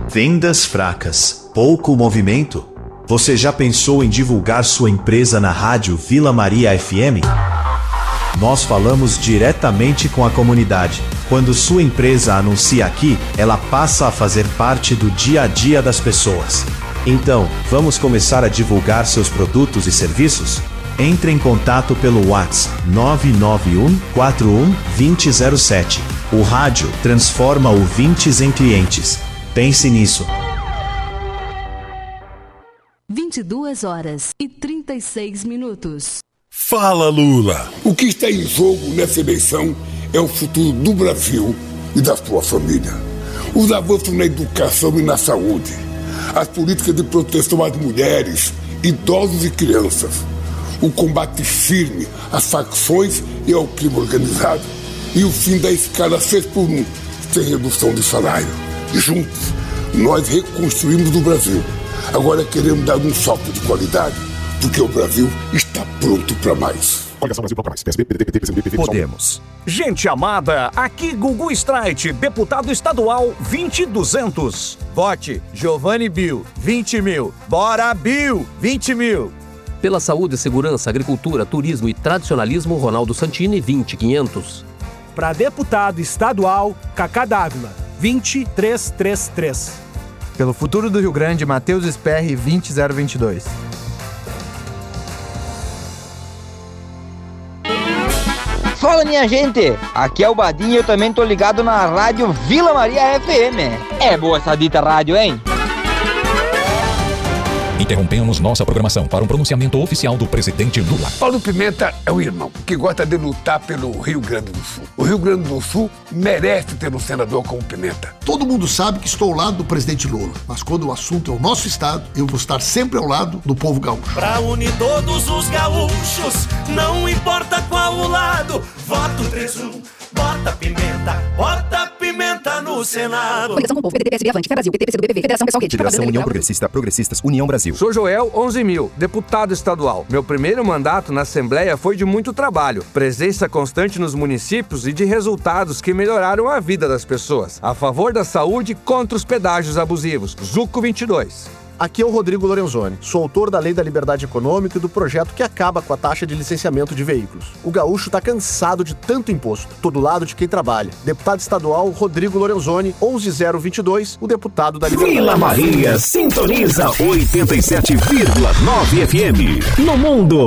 Vendas fracas, pouco movimento? Você já pensou em divulgar sua empresa na rádio Vila Maria FM? Nós falamos diretamente com a comunidade. Quando sua empresa anuncia aqui, ela passa a fazer parte do dia a dia das pessoas. Então, vamos começar a divulgar seus produtos e serviços? Entre em contato pelo WhatsApp 991 41 2007. O rádio transforma ouvintes em clientes. Pense nisso. 22h36. Fala, Lula! O que está em jogo nessa eleição é o futuro do Brasil e da sua família. Os avanços na educação e na saúde, as políticas de proteção às mulheres, idosos e crianças, o combate firme às facções e ao crime organizado e o fim da escala 6x1, sem redução de salário. Juntos, nós reconstruímos o Brasil. Agora queremos dar um salto de qualidade, porque o Brasil está pronto para mais. Podemos. Gente amada, aqui Gugu Streit, deputado estadual 20200. Vote Giovanni Bill, 20 mil. Bora Bill, 20 mil. Pela saúde, segurança, agricultura, turismo e tradicionalismo, Ronaldo Santini, 20500. Para deputado estadual, Cacá Dávila, 20333. Pelo futuro do Rio Grande, Matheus Sperry, 20022. Fala, minha gente, aqui é o Badinho e eu também tô ligado na rádio Vila Maria FM. É boa essa dita rádio, hein? Interrompemos nossa programação para um pronunciamento oficial do presidente Lula. Paulo Pimenta é um irmão que gosta de lutar pelo Rio Grande do Sul. O Rio Grande do Sul merece ter um senador como Pimenta. Todo mundo sabe que estou ao lado do presidente Lula, mas quando o assunto é o nosso estado, eu vou estar sempre ao lado do povo gaúcho. Pra unir todos os gaúchos, não importa qual o lado, voto 3-1, bota pimenta no Senado. Coligação com o povo, PDT, PSB, Avante, Fé Brasil, PT, PCdoB, PV, Federação Pessoal Rede. Federação União Progressista, Progressistas, União Brasil. Sou Joel, 11 mil, deputado estadual. Meu primeiro mandato na Assembleia foi de muito trabalho, presença constante nos municípios e de resultados que melhoraram a vida das pessoas. A favor da saúde, contra os pedágios abusivos. Zuco 22. Aqui é o Rodrigo Lorenzoni, sou autor da Lei da Liberdade Econômica e do projeto que acaba com a taxa de licenciamento de veículos. O gaúcho tá cansado de tanto imposto, tô do lado de quem trabalha. Deputado estadual Rodrigo Lorenzoni, 11022, o deputado da Liberdade. Vila Maria sintoniza 87,9 FM. No mundo